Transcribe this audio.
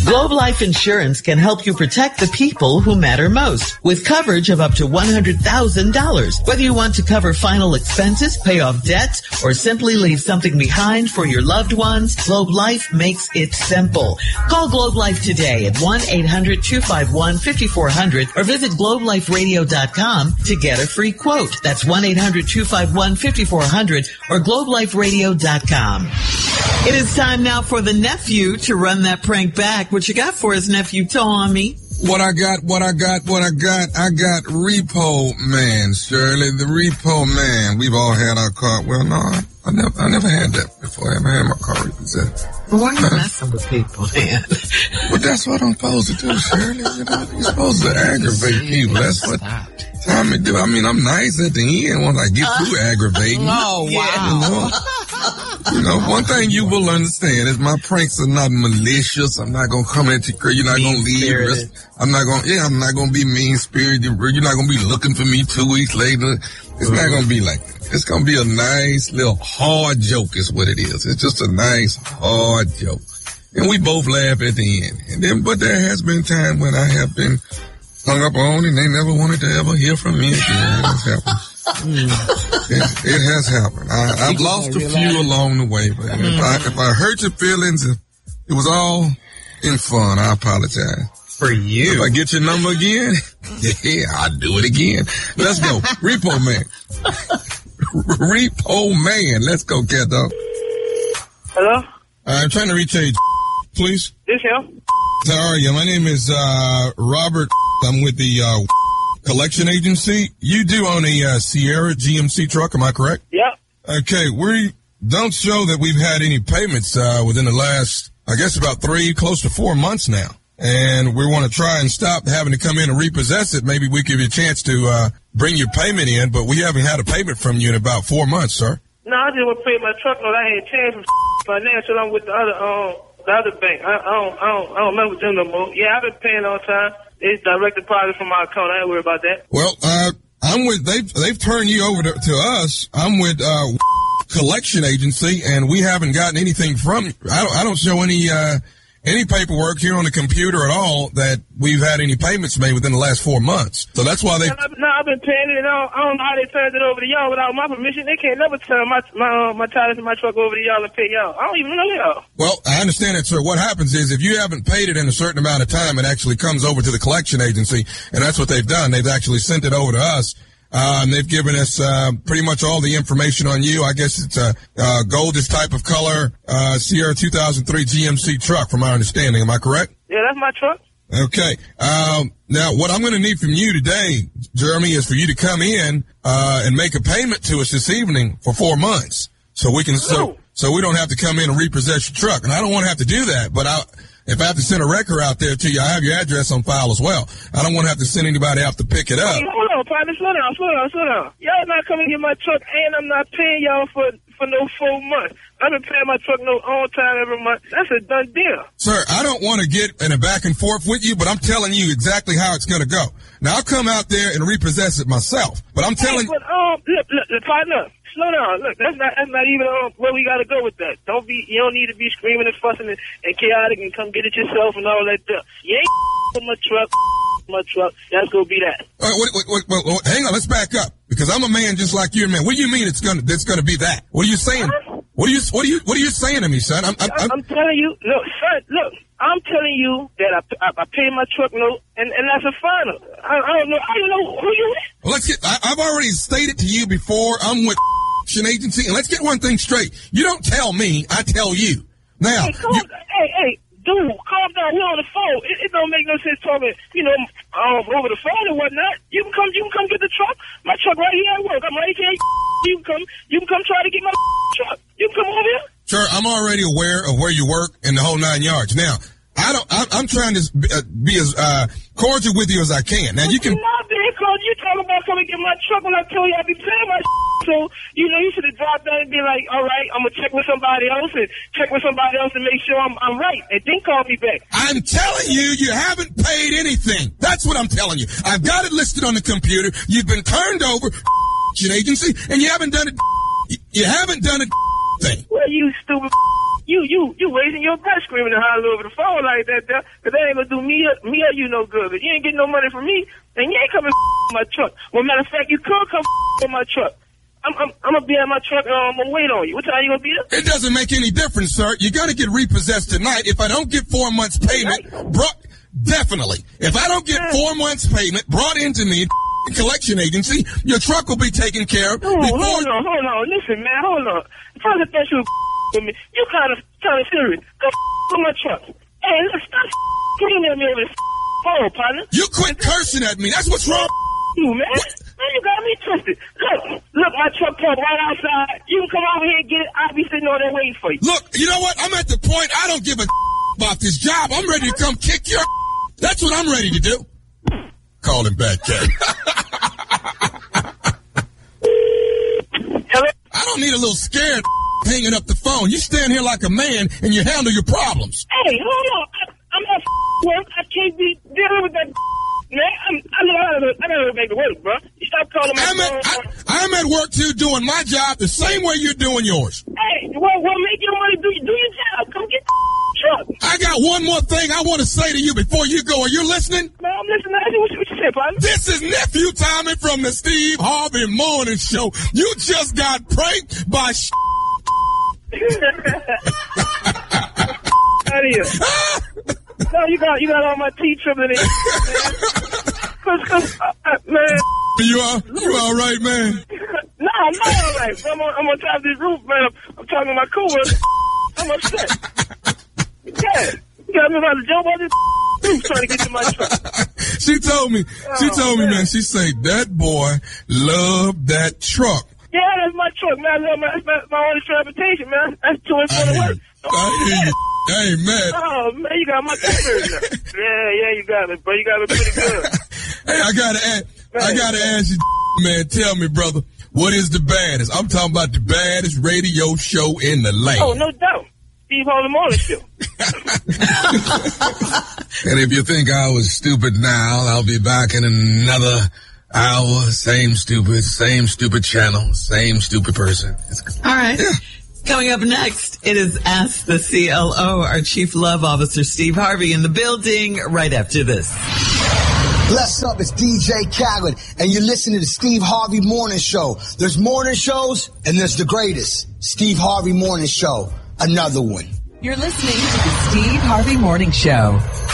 Globe Life Insurance can help you protect the people who matter most with coverage of up to $100,000. Whether you want to cover final expenses, pay off debts, or simply leave something behind for your loved ones, Globe Life makes it simple. Call Globe Life today at 1-800-251-5400 or visit globeliferadio.com to get a free quote. That's 1-800-251-5400 or globeliferadio.com. It is time now for the nephew to run that prank back. What you got for us, nephew Tommy? What I got. I got Repo Man, Shirley, the Repo Man. We've all had our car. Well, no, I never had that before. I never had my car repossessed. Well, why are you messing with people, man? But that's what I'm supposed to do, Shirley. You know, you're supposed to aggravate people. That's what Tommy do. I mean, I'm nice at the end once I get too aggravating. Oh, wow. You know, one thing you will understand is my pranks are not malicious. I'm not going to come at you, you're not going to leave. I'm not going to be mean-spirited. You're not going to be looking for me 2 weeks later. It's not going to be like that. It's going to be a nice little hard joke is what it is. It's just a nice hard joke. And we both laugh at the end. And then, but there has been time when I have been hung up on and they never wanted to ever hear from me again. It's happened. It has happened. I've lost a few along the way, but if I hurt your feelings, it was all in fun. I apologize. For you. If I get your number again, yeah, I'll do it again. Let's go. Repo Man. Repo Man. Let's go, cat dog. Hello? I'm trying to reach a please. This him? How are you? My name is Robert. I'm with the collection agency. You do own a Sierra GMC truck, am I correct? Yep. Okay, we don't show that we've had any payments within the last, I guess, about 3, close to 4 months now. And we want to try and stop having to come in and repossess it. Maybe we give you a chance to bring your payment in, but we haven't had a payment from you in about 4 months, sir. No, I just want to pay my truck note. I had changed from financial. I'm with the other bank. I don't remember them no more. Yeah, I've been paying all the time. It's direct deposit from my account. I ain't worried about that. Well, I'm with, they've turned you over to us. I'm with, collection agency and we haven't gotten anything from you. I don't show any paperwork here on the computer at all that we've had any payments made within the last 4 months. So that's why they... No, I've been paying it, and I don't know how they turned it over to y'all without my permission. They can't never turn my titles and my truck over to y'all and pay y'all. I don't even know y'all. Well, I understand that, sir. What happens is if you haven't paid it in a certain amount of time, it actually comes over to the collection agency, and that's what they've done. They've actually sent it over to us. And they've given us pretty much all the information on you. I guess it's a goldish type of color Sierra 2003 GMC truck, from my understanding. Am I correct? Yeah, that's my truck. Okay. Now, what I'm going to need from you today, Jeremy, is for you to come in and make a payment to us this evening for 4 months, so we can so we don't have to come in and repossess your truck. And I don't want to have to do that, but if I have to send a wrecker out there to you, I have your address on file as well. I don't want to have to send anybody out to pick it up. Hey, hold on, partner. Slow down. Y'all not coming to get my truck, and I'm not paying y'all for no 4 months. I've been paying my truck no all time every month. That's a done deal. Sir, I don't want to get in a back and forth with you, but I'm telling you exactly how it's going to go. Now, I'll come out there and repossess it myself, but I'm telling you... Look, partner. Slow down. Look, that's not even where we gotta go with that. You don't need to be screaming and fussing and chaotic and come get it yourself and all that stuff. You ain't with my truck. That's gonna be that. Wait, hang on. Let's back up because I'm a man just like you, man. What do you mean it's gonna be that? What are you saying? What are you saying to me, son? I'm telling you. Look, son. Look. I'm telling you that I pay my truck note, and that's a final. I don't know who you is. Well, I've already stated to you before, I'm with agency, and let's get one thing straight. You don't tell me, I tell you. Now, hey, dude, calm down. We're on the phone. It don't make no sense talking, over the phone and whatnot. You can come get the truck. My truck right here at work. I'm right here. You can come try to get my truck. You can come over here. Sure, I'm already aware of where you work and the whole 9 yards. Now, I'm trying to be as cordial with you as I can. Now, you can... I'm not being cordial. You talking about coming get my truck when I tell you I be paying my so, you should have dropped down and be like, all right, I'm going to check with somebody else and make sure I'm right. And then call me back. I'm telling you, you haven't paid anything. That's what I'm telling you. I've got it listed on the computer. You've been turned over to an agency, and you haven't done it. You haven't done a thing. Well, you stupid. You raising your breath, screaming and hollering over the phone like that, there, because that ain't gonna do me or you no good. But you ain't getting no money from me, and you ain't coming my truck. Well, matter of fact, you could come in my truck. I'm gonna be at my truck and I'm gonna wait on you. What time you gonna be there? It doesn't make any difference, sir. You're gonna get repossessed tonight. If I don't get 4 months payment, definitely. If I don't get 4 months payment brought into me, collection agency, your truck will be taken care of. Hold on. Listen, man, hold on. First of all, you with me. You kind of serious. Go with my truck. Hey, look, stop screaming at me over this phone, partner. You quit cursing at me. That's what's wrong. You, man. Man, you got me twisted. Look, my truck parked right outside. You can come over here and get it. I'll be sitting over there waiting for you. Look, you know what? I'm at the point I don't give a about this job. I'm ready to come kick your That's what I'm ready to do. Call him back, Cat. Hello? I don't need a little scared hanging up the phone. You stand here like a man and you handle your problems. Hey, hold on. I'm at work. I can't be dealing with that. Man, I gotta make it work, bro. You stop calling my phone. I'm at work too, doing my job the same way you're doing yours. Hey, well, make your money, do your job. Come get the truck. I got one more thing I want to say to you before you go. Are you listening? Man, I'm listening. What you say, partner? This is Nephew Tommy from the Steve Harvey Morning Show. You just got pranked by out of here. No, you got all my teeth trembling in. Man. You all right, man? No, I'm not all right. I'm on top of this roof, man. I'm talking to my coworker. I'm upset. Yeah. You got me about to jump on this roof trying to get to my truck. She told me, man, she said, that boy loved that truck. Yeah, that's my truck, man. That's my only transportation, man. That's too much for the work. I hear you. Hey, man. Oh, man, you got my t-shirt. Yeah, you got it, bro. You got it pretty good. Hey, I gotta ask you, man, tell me, brother, what is the baddest? I'm talking about the baddest radio show in the land. Oh, no doubt. Steve Harvey Morning Show. And if you think I was stupid now, I'll be back in another hour. Same stupid channel, same stupid person. All right. Yeah. Coming up next, it is Ask the CLO, our Chief Love Officer, Steve Harvey, in the building right after this. Bless up, it's DJ Khaled, and you're listening to the Steve Harvey Morning Show. There's morning shows, and there's the greatest, Steve Harvey Morning Show, another one. You're listening to the Steve Harvey Morning Show.